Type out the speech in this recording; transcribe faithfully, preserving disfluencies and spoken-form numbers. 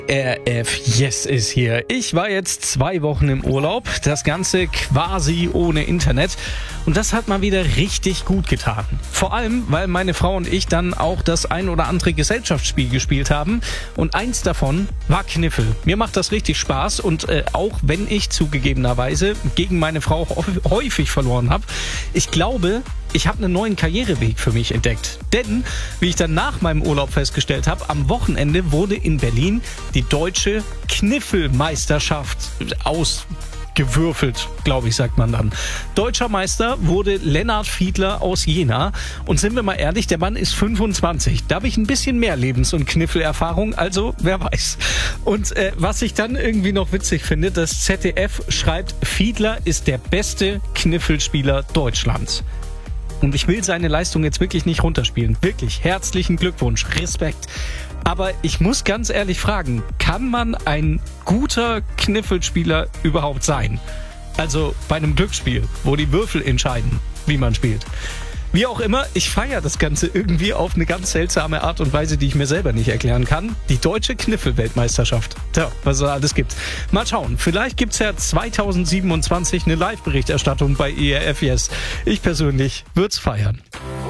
R F Yes ist hier. Ich war jetzt zwei Wochen im Urlaub, das Ganze quasi ohne Internet. Und das hat mal wieder richtig gut getan. Vor allem, weil meine Frau und ich dann auch das ein oder andere Gesellschaftsspiel gespielt haben. Und eins davon war Kniffel. Mir macht das richtig Spaß. Und äh, auch wenn ich zugegebenerweise gegen meine Frau häufig verloren habe, ich glaube, ich habe einen neuen Karriereweg für mich entdeckt. Denn, wie ich dann nach meinem Urlaub festgestellt habe, am Wochenende wurde in Berlin die deutsche Kniffelmeisterschaft ausgewürfelt, glaube ich, sagt man dann. Deutscher Meister wurde Lennart Fiedler aus Jena. Und sind wir mal ehrlich, der Mann ist fünfundzwanzig. Da habe ich ein bisschen mehr Lebens- und Kniffelerfahrung, also wer weiß. Und äh, was ich dann irgendwie noch witzig finde, das Z D F schreibt, Fiedler ist der beste Kniffelspieler Deutschlands. Und ich will seine Leistung jetzt wirklich nicht runterspielen. Wirklich, herzlichen Glückwunsch, Respekt. Aber ich muss ganz ehrlich fragen, kann man ein guter Kniffelspieler überhaupt sein? Also bei einem Glücksspiel, wo die Würfel entscheiden, wie man spielt. Wie auch immer, ich feiere das Ganze irgendwie auf eine ganz seltsame Art und Weise, die ich mir selber nicht erklären kann. Die deutsche Kniffel-Weltmeisterschaft. Tja, was es alles gibt. Mal schauen, vielleicht gibt's ja zweitausendsiebenundzwanzig eine Live-Berichterstattung bei E R F Yes. Ich persönlich würd's feiern.